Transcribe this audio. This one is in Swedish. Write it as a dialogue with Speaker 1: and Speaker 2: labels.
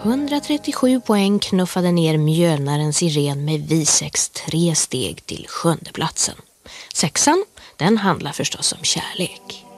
Speaker 1: 137 poäng knuffade ner Mjölnarens Irene med Visex 3 steg till 7:e platsen. 6:an, den handlar förstås om kärlek.